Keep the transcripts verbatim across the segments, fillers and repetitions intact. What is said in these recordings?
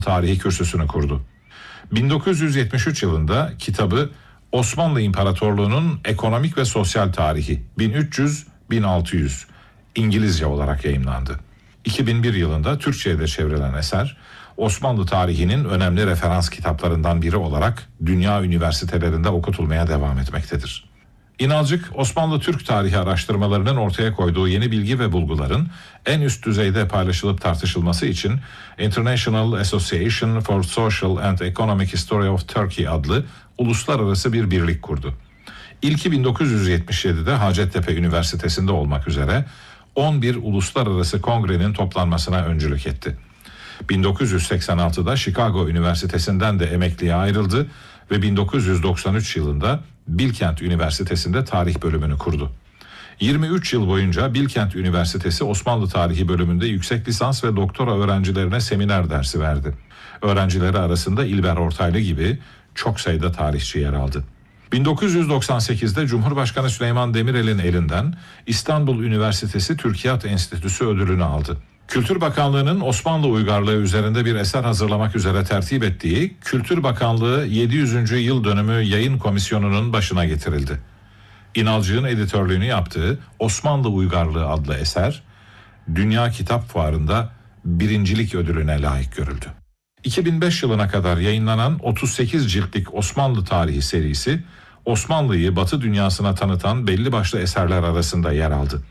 tarihi kürsüsünü kurdu. bin dokuz yüz yetmiş üç yılında kitabı Osmanlı İmparatorluğu'nun ekonomik ve sosyal tarihi bin üç yüz bin altı yüz İngilizce olarak yayımlandı. iki bin bir yılında Türkçe'ye de çevrilen eser, Osmanlı tarihinin önemli referans kitaplarından biri olarak dünya üniversitelerinde okutulmaya devam etmektedir. İnalcık, Osmanlı Türk tarihi araştırmalarının ortaya koyduğu yeni bilgi ve bulguların en üst düzeyde paylaşılıp tartışılması için International Association for Social and Economic History of Turkey adlı uluslararası bir birlik kurdu. İlki bin dokuz yüz yetmiş yedide Hacettepe Üniversitesi'nde olmak üzere on bir uluslararası kongrenin toplanmasına öncülük etti. bin dokuz yüz seksen altıda Chicago Üniversitesi'nden de emekliye ayrıldı ve bin dokuz yüz doksan üç yılında Bilkent Üniversitesi'nde tarih bölümünü kurdu. yirmi üç yıl boyunca Bilkent Üniversitesi Osmanlı Tarihi bölümünde yüksek lisans ve doktora öğrencilerine seminer dersi verdi. Öğrencileri arasında İlber Ortaylı gibi çok sayıda tarihçi yer aldı. bin dokuz yüz doksan sekizde Cumhurbaşkanı Süleyman Demirel'in elinden İstanbul Üniversitesi Türkiyat Enstitüsü ödülünü aldı. Kültür Bakanlığı'nın Osmanlı uygarlığı üzerinde bir eser hazırlamak üzere tertip ettiği Kültür Bakanlığı yedi yüzüncü yıl dönümü yayın komisyonunun başına getirildi. İnalcık'ın editörlüğünü yaptığı Osmanlı Uygarlığı adlı eser, Dünya Kitap Fuarı'nda birincilik ödülüne layık görüldü. iki bin beş yılına kadar yayınlanan otuz sekiz ciltlik Osmanlı Tarihi serisi, Osmanlı'yı Batı dünyasına tanıtan belli başlı eserler arasında yer aldı.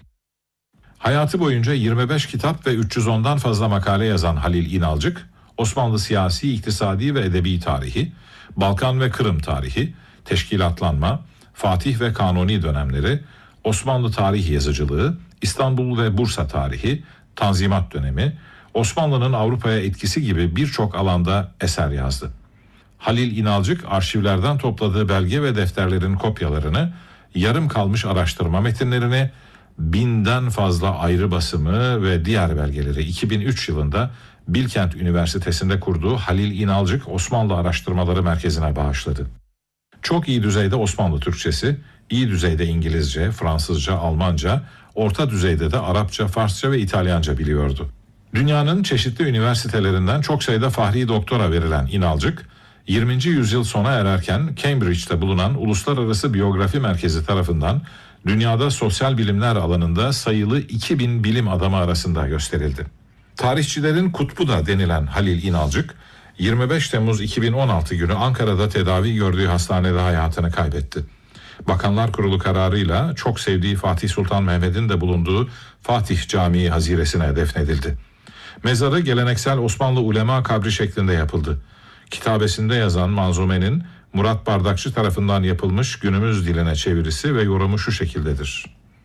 Hayatı boyunca yirmi beş kitap ve üç yüz ondan fazla makale yazan Halil İnalcık, Osmanlı siyasi, iktisadi ve edebi tarihi, Balkan ve Kırım tarihi, teşkilatlanma, Fatih ve Kanuni dönemleri, Osmanlı tarih yazıcılığı, İstanbul ve Bursa tarihi, Tanzimat dönemi, Osmanlı'nın Avrupa'ya etkisi gibi birçok alanda eser yazdı. Halil İnalcık arşivlerden topladığı belge ve defterlerin kopyalarını, yarım kalmış araştırma metinlerini, binden fazla ayrı basımı ve diğer belgeleri iki bin üç yılında Bilkent Üniversitesi'nde kurduğu Halil İnalcık Osmanlı Araştırmaları Merkezi'ne bağışladı. Çok iyi düzeyde Osmanlı Türkçesi, iyi düzeyde İngilizce, Fransızca, Almanca, orta düzeyde de Arapça, Farsça ve İtalyanca biliyordu. Dünyanın çeşitli üniversitelerinden çok sayıda fahri doktora verilen İnalcık, yirminci yüzyıl sona ererken Cambridge'de bulunan Uluslararası Biyografi Merkezi tarafından dünyada sosyal bilimler alanında sayılı iki bin bilim adamı arasında gösterildi. Tarihçilerin kutbu da denilen Halil İnalcık, yirmi beş Temmuz iki bin on altı günü Ankara'da tedavi gördüğü hastanede hayatını kaybetti. Bakanlar Kurulu kararıyla çok sevdiği Fatih Sultan Mehmet'in de bulunduğu Fatih Camii haziresine defnedildi. Mezarı geleneksel Osmanlı ulema kabri şeklinde yapıldı. Kitabesinde yazan manzumenin Murat Bardakçı tarafından yapılmış günümüz diline çevirisi ve yorumu şu şekildedir.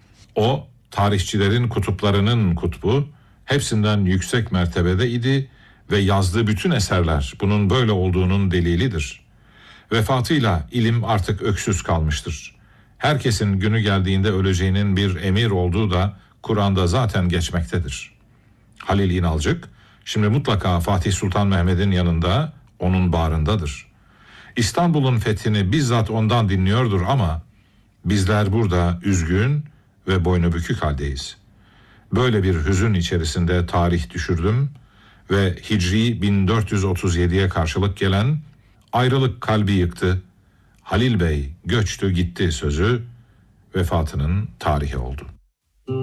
O, tarihçilerin kutuplarının kutbu, hepsinden yüksek mertebede idi ve yazdığı bütün eserler bunun böyle olduğunun delilidir. Vefatıyla ilim artık öksüz kalmıştır. Herkesin günü geldiğinde öleceğinin bir emir olduğu da Kur'an'da zaten geçmektedir. Halil İnalcık, şimdi mutlaka Fatih Sultan Mehmet'in yanında, onun bağrındadır. İstanbul'un fethini bizzat ondan dinliyordur ama bizler burada üzgün ve boynu bükük haldeyiz. Böyle bir hüzün içerisinde tarih düşürdüm ve Hicri bin dört yüz otuz yediye karşılık gelen ayrılık kalbi yıktı, Halil Bey göçtü gitti sözü vefatının tarihi oldu.